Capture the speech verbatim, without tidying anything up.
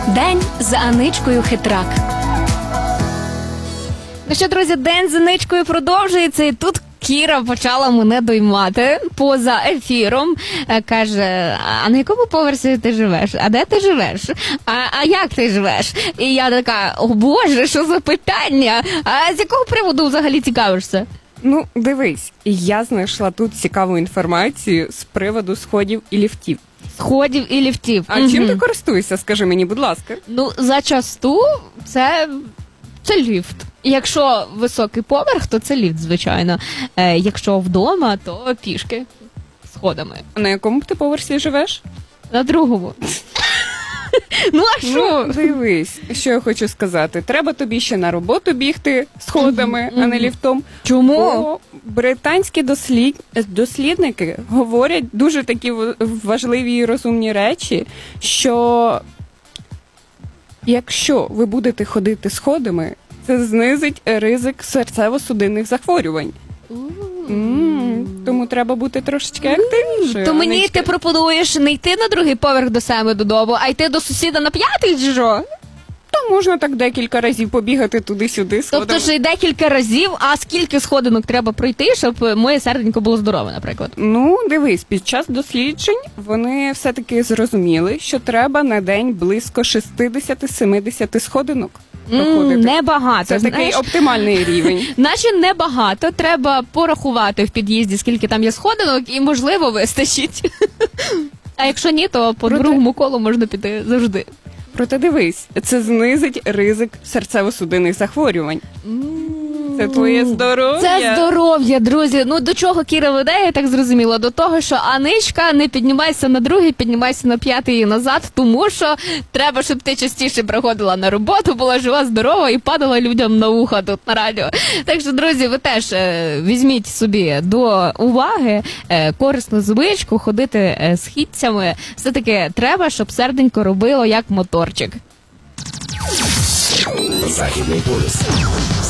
День з Аничкою Хитрак. Ну що, друзі, день з Аничкою продовжується, і тут Кіра почала мене доймати поза ефіром. Каже, а на якому поверсі ти живеш? А де ти живеш? А, а як ти живеш? І я така, о боже, що за питання? А з якого приводу взагалі цікавишся? Ну, дивись, я знайшла тут цікаву інформацію з приводу сходів і ліфтів. Сходів і ліфтів. А угу. чим ти користуєшся, скажи мені, будь ласка? Ну, зачасту це, це ліфт. Якщо високий поверх, то це ліфт, звичайно. Е, якщо вдома, то пішки сходами. А на якому ти поверсі живеш? На другому. Ну, а що? Ну, дивись, що я хочу сказати. Треба тобі ще на роботу бігти сходами, mm-hmm. а не ліфтом. Чому? Бо британські дослід... дослідники говорять дуже такі важливі і розумні речі, що якщо ви будете ходити сходами, це знизить ризик серцево-судинних захворювань. Mm, тому треба бути трошечки активнішою. То мені ти пропонуєш не йти на другий поверх до себе додому, а йти до сусіда на п'ятий, чи що? То можна так декілька разів побігати туди-сюди сходами. Тобто ж і декілька разів, а скільки сходинок треба пройти, щоб моє серденько було здорове, наприклад? Ну, дивись, під час досліджень вони все-таки зрозуміли, що треба на день близько шістдесят-сімдесят сходинок. Mm, небагато. Це знаєш? такий оптимальний рівень. Наче небагато. Треба порахувати в під'їзді, скільки там є сходинок, і, можливо, вистачить. А якщо ні, то по Проте... другому колу можна піти завжди. Проте дивись, це знизить ризик серцево-судинних захворювань. Mm. Це твоє здоров'я. Це здоров'я, друзі. Ну, до чого Кіра веде, я так зрозуміла? До того, що Аничка, не піднімайся на другий, піднімайся на п'ятий і назад, тому що треба, щоб ти частіше приходила на роботу, була жива, здорова і падала людям на вуха тут на радіо. Так що, друзі, ви теж е, візьміть собі до уваги е, корисну звичку, ходити е, східцями. Все-таки треба, щоб серденько робило як моторчик. Західний полюс.